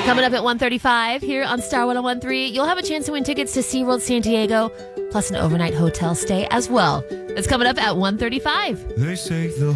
Coming up at 1:35 here on Star 101.3, you'll have a chance to win tickets to SeaWorld San Diego, plus an overnight hotel stay as well. It's coming up at 1:35. They say the